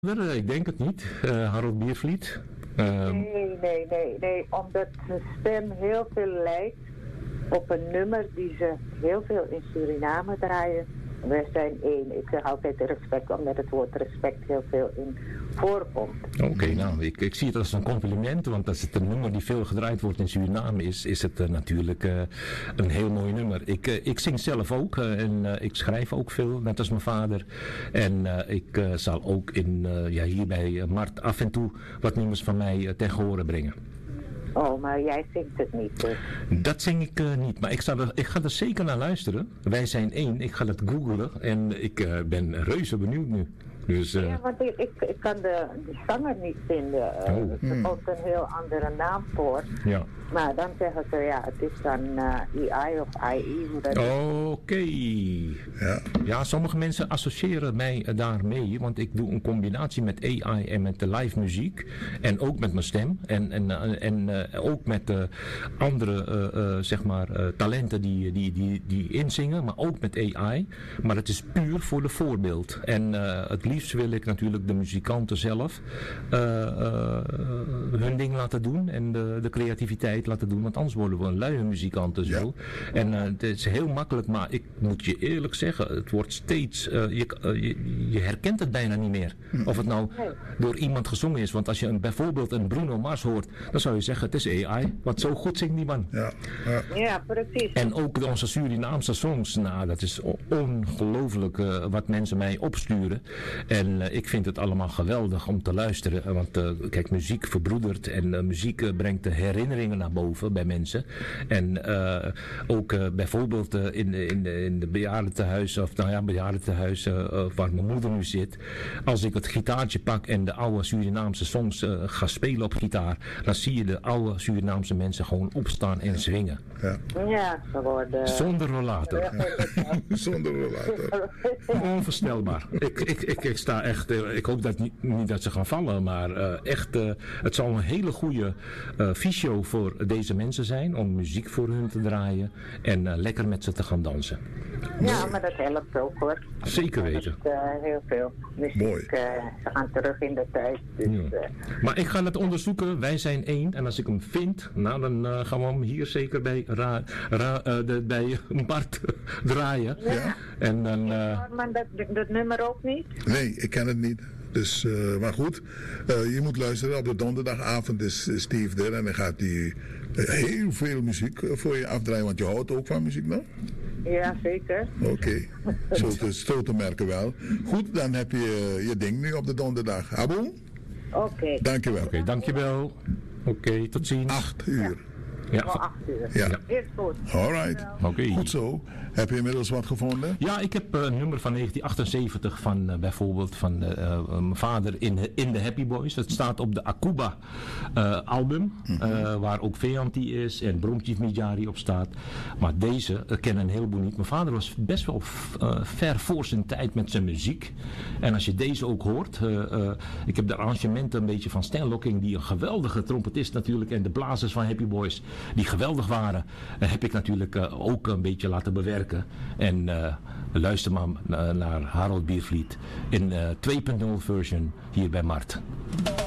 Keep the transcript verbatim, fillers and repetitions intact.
Ik denk het niet, uh, Harold Biervliet. Uh, nee, nee, nee, nee, omdat zijn stem heel veel lijkt op een nummer die ze heel veel in Suriname draaien. We zijn één. Ik zeg altijd respect, omdat het woord respect heel veel in voorkomt. Oké, okay, nou, ik, ik zie het als een compliment, want als het een nummer die veel gedraaid wordt in Suriname is, is het uh, natuurlijk uh, een heel mooi nummer. Ik, uh, ik zing zelf ook uh, en uh, ik schrijf ook veel, net als mijn vader. En uh, ik uh, zal ook in, uh, ja, hier bij uh, Mart af en toe wat nummers van mij uh, tegen horen brengen. Oh, maar jij zingt het niet dus? Dat zing ik uh, niet, maar ik, zal er, ik ga er zeker naar luisteren. Wij zijn één, ik ga het googlen en ik uh, ben reuze benieuwd nu. Dus, uh... Ja, want ik, ik, ik kan de, de zanger niet vinden. Uh, oh. Het is ook een heel andere naam voor. Ja. Maar dan zeggen ze, ja, het is dan uh, A I of I E. Oké. Okay. Ja. ja, sommige mensen associëren mij uh, daarmee. Want ik doe een combinatie met A I en met de live muziek. En ook met mijn stem. En, en, uh, en uh, ook met uh, andere uh, uh, zeg maar, uh, talenten die, die, die, die inzingen. Maar ook met A I. Maar het is puur voor de voorbeeld. En uh, het liefst wil ik natuurlijk de muzikanten zelf uh, uh, hun ding laten doen. En de, de creativiteit laten doen, want anders worden we een luie muzikanten zo. Ja. En uh, het is heel makkelijk, maar ik moet je eerlijk zeggen, het wordt steeds, uh, je, uh, je, je herkent het bijna niet meer. Of het nou door iemand gezongen is, want als je een, bijvoorbeeld een Bruno Mars hoort, dan zou je zeggen, het is A I, want zo goed zingt die man. Ja, ja. ja precies. En ook onze Surinaamse songs, nou, dat is ongelooflijk uh, wat mensen mij opsturen. En uh, ik vind het allemaal geweldig om te luisteren, want uh, kijk, muziek verbroedert en uh, muziek uh, brengt de herinneringen naar boven bij mensen. En uh, ook uh, bijvoorbeeld uh, in, in, in de bejaardentehuis, of nou ja, bejaardentehuis uh, uh, waar mijn moeder nu zit. Als ik het gitaartje pak en de oude Surinaamse songs uh, ga spelen op gitaar, dan zie je de oude Surinaamse mensen gewoon opstaan en zwingen. Ja, ja ze worden... Zonder rollator. Ja. Zonder rollator. Onvoorstelbaar. Ik, ik, ik, ik sta echt, uh, ik hoop dat niet, niet dat ze gaan vallen, maar uh, echt, uh, het zal een hele goede uh, visio voor deze mensen zijn om muziek voor hun te draaien en uh, lekker met ze te gaan dansen. Ja, maar dat helpt ook hoor. Zeker weten. Dat is, uh, heel veel muziek. Mooi. Uh, ze gaan terug in de tijd. Dus, ja. uh, maar ik ga het onderzoeken. Wij zijn één. En als ik hem vind, nou dan uh, gaan we hem hier zeker bij, ra, ra, uh, de, bij Bart draaien. Ja. En dan... Uh... Maar dat, dat nummer ook niet? Nee, ik ken het niet. Dus, uh, maar goed, uh, je moet luisteren. Op de donderdagavond is Steve er en dan gaat hij uh, heel veel muziek voor je afdraaien. Want je houdt ook van muziek, nou? Ja, zeker. Oké, okay. zo, te, zo te merken wel. Goed, dan heb je uh, je ding nu op de donderdag. Aboen? Oké. Okay. Dankjewel. Oké, okay, dankjewel. Oké, okay, tot ziens. Acht uur. Ja. Ja, van acht uur. Ja. Eerst goed. Alright. Okay. Goed zo. Heb je inmiddels wat gevonden? Ja, ik heb uh, een nummer van negentien achtenzeventig van uh, bijvoorbeeld van uh, uh, mijn vader in, in de Happy Boys. Dat staat op de Akuba uh, album, mm-hmm. uh, waar ook Veanti is en Bromchief Midjari op staat. Maar deze uh, kennen een heleboel niet. Mijn vader was best wel uh, ver voor zijn tijd met zijn muziek. En als je deze ook hoort, uh, uh, ik heb de arrangementen een beetje van Stan Locking, die een geweldige trompetist natuurlijk, en de blazers van Happy Boys, die geweldig waren, uh, heb ik natuurlijk uh, ook een beetje laten bewerken. En uh, luister maar uh, naar Harold Biervliet in uh, twee punt nul version hier bij Mart.